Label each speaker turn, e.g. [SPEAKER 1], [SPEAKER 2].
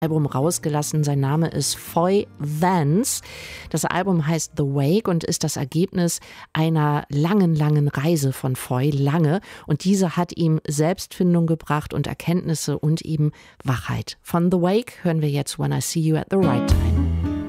[SPEAKER 1] Album rausgelassen. Sein Name ist Foy Vance. Das Album heißt The Wake und ist das Ergebnis einer langen Reise von Foy, lange. Und diese hat ihm Selbstfindung gebracht und Erkenntnisse und eben Wachheit. Von The Wake hören wir jetzt When I See You at the Right Time.